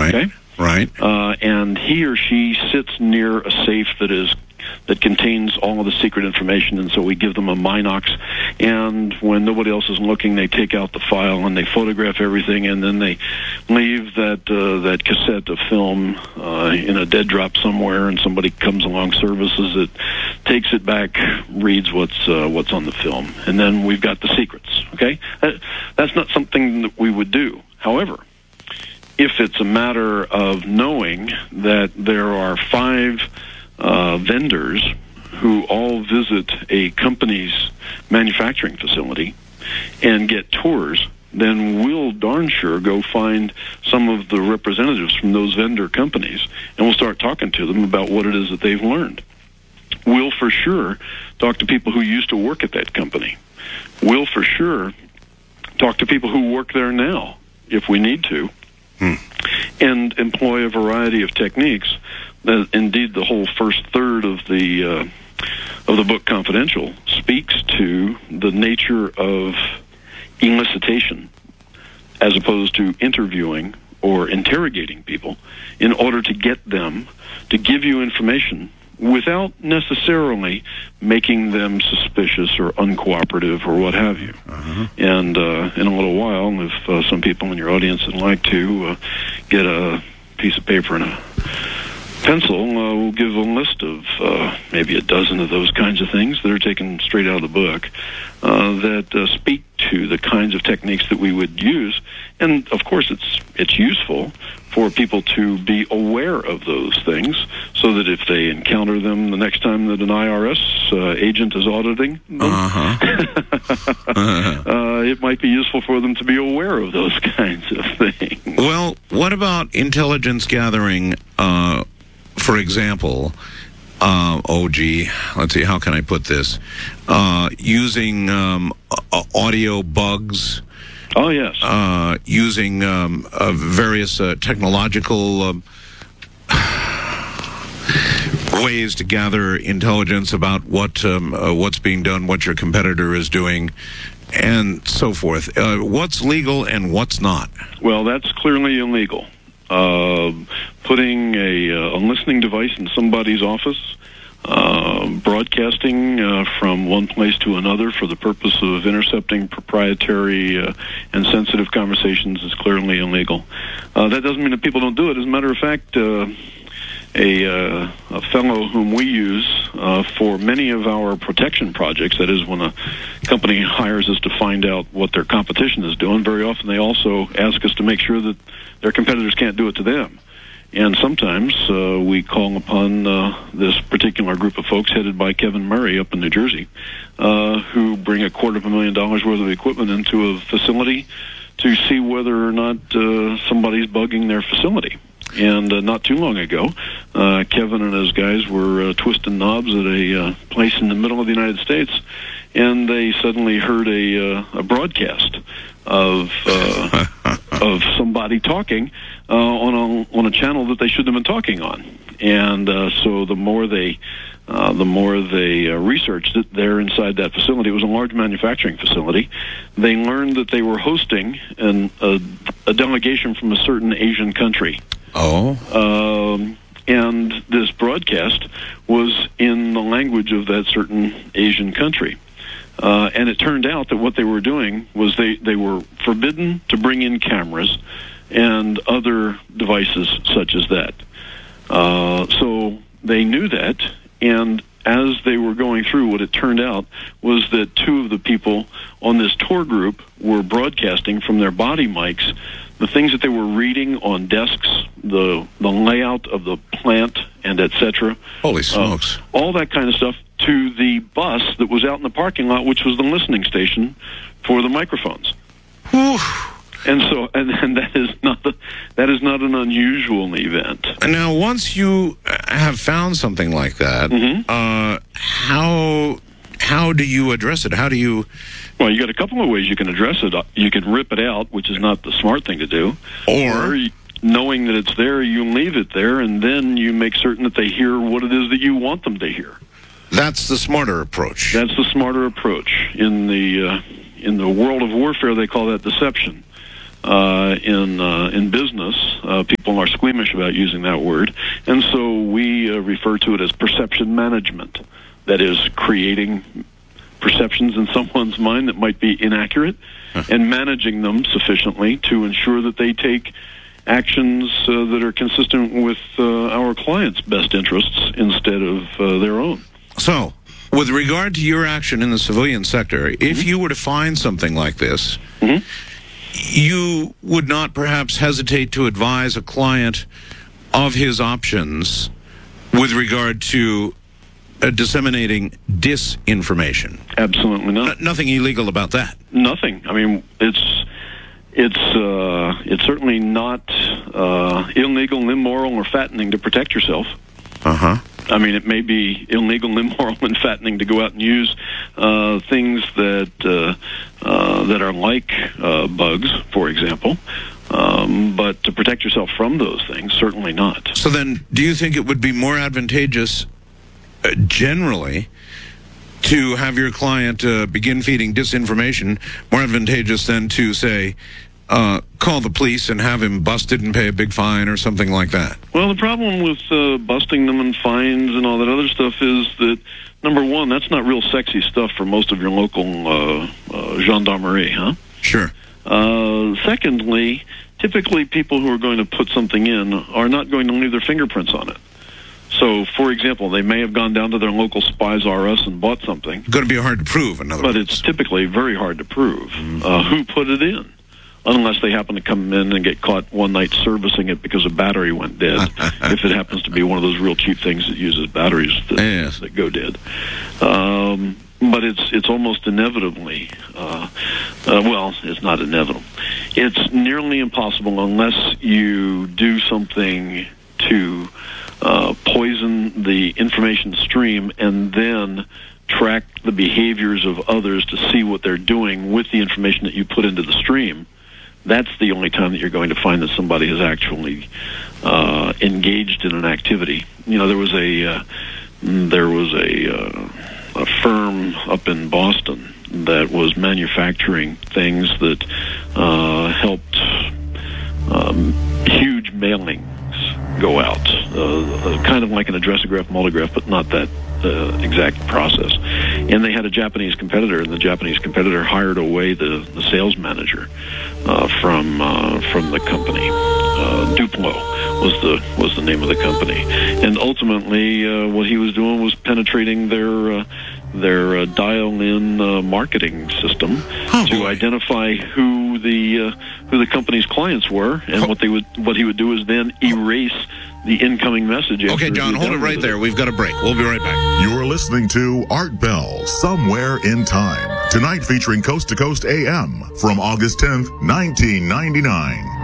Right. Okay? Right. And he or she sits near a safe that contains all of the secret information, and so we give them a Minox, and when nobody else is looking, they take out the file and they photograph everything, and then they leave that cassette of film in a dead drop somewhere, and somebody comes along, services it, takes it back, reads what's on the film, and then we've got the secrets. Okay, that's not something that we would do. However, if it's a matter of knowing that there are 5 vendors who all visit a company's manufacturing facility and get tours, then we'll darn sure go find some of the representatives from those vendor companies, and we'll start talking to them about what it is that they've learned. We'll for sure talk to people who used to work at that company. We'll for sure talk to people who work there now, if we need to, and employ a variety of techniques. Indeed, the whole first third of the book, Confidential, speaks to the nature of elicitation as opposed to interviewing or interrogating people in order to get them to give you information without necessarily making them suspicious or uncooperative or what have you. And in a little while, if some people in your audience would like to get a piece of paper and a pencil, we'll give a list of maybe a dozen of those kinds of things that are taken straight out of the book that speak to the kinds of techniques that we would use. And, of course, it's useful for people to be aware of those things so that if they encounter them the next time that an IRS agent is auditing them, it might be useful for them to be aware of those kinds of things. Well, what about intelligence gathering, for example, let's see, how can I put this? Using audio bugs. Oh, yes. Using various technological ways to gather intelligence about what's being done, what your competitor is doing, and so forth. What's legal and what's not? Well, that's clearly illegal. Putting a listening device in somebody's office, broadcasting from one place to another for the purpose of intercepting proprietary and sensitive conversations is clearly illegal. That doesn't mean that people don't do it. As a matter of fact, a fellow whom we use for many of our protection projects, that is when a company hires us to find out what their competition is doing, very often they also ask us to make sure that their competitors can't do it to them. And sometimes we call upon this particular group of folks headed by Kevin Murray up in New Jersey, who bring $250,000 worth of equipment into a facility to see whether or not somebody's bugging their facility. And not too long ago, Kevin and his guys were twisting knobs at a place in the middle of the United States, and they suddenly heard a broadcast of somebody talking on a channel that they shouldn't have been talking on. And so the more they researched it there inside that facility, it was a large manufacturing facility, they learned that they were hosting a delegation from a certain Asian country. And this broadcast was in the language of that certain Asian country. And it turned out that what they were doing was they were forbidden to bring in cameras and other devices such as that. So they knew that, and as they were going through, what it turned out was that 2 of the people on this tour group were broadcasting from their body mics the things that they were reading on desks, the layout of the plant, and etc. Holy smokes. All that kind of stuff to the bus that was out in the parking lot, which was the listening station for the microphones. Whew. And so, and that is not an unusual event. And now, once you have found something like that, how do you address it? How do you? Well, you got a couple of ways you can address it. You can rip it out, which is not the smart thing to do. Or knowing that it's there, you leave it there, and then you make certain that they hear what it is that you want them to hear. That's the smarter approach. That's the smarter approach. In the world of warfare, they call that deception. in business. People are squeamish about using that word, and so we refer to it as perception management. That is, creating perceptions in someone's mind that might be inaccurate and managing them sufficiently to ensure that they take actions that are consistent with our clients' best interests instead of their own. So, with regard to your action in the civilian sector, if you were to find something like this, you would not perhaps hesitate to advise a client of his options with regard to disseminating disinformation? Absolutely not. Nothing illegal about that. Nothing. I mean, it's certainly not illegal, immoral, or fattening to protect yourself. I mean, it may be illegal, immoral, and fattening to go out and use things that are like bugs, for example. But to protect yourself from those things, certainly not. So then, do you think it would be more advantageous generally to have your client begin feeding disinformation, more advantageous than to, say, call the police and have him busted and pay a big fine or something like that? Well, the problem with busting them and fines and all that other stuff is that, number one, that's not real sexy stuff for most of your local gendarmerie, huh? Sure. Secondly, typically people who are going to put something in are not going to leave their fingerprints on it. So, for example, they may have gone down to their local Spies R Us and bought something. It's going to be hard to prove, in other words. But it's typically very hard to prove who put it in, unless they happen to come in and get caught one night servicing it because a battery went dead, if it happens to be one of those real cheap things that uses batteries that go dead. But it's almost inevitably, well, it's not inevitable. It's nearly impossible unless you do something to poison the information stream and then track the behaviors of others to see what they're doing with the information that you put into the stream. That's the only time that you're going to find that somebody is actually engaged in an activity. You know, there was a firm up in Boston that was manufacturing things that helped huge mailings go out, kind of like an addressograph, multigraph, but not that exact process. And they had a Japanese competitor, and the Japanese competitor hired away the sales manager from the company. Duplo was the name of the company, and ultimately what he was doing was penetrating their dial-in marketing system to identify who the company's clients were, and what he would do is then erase the incoming message. Okay, John, hold it right there. We've got a break. We'll be right back. You're listening to Art Bell, Somewhere in Time. Tonight featuring Coast to Coast AM from August 10th, 1999.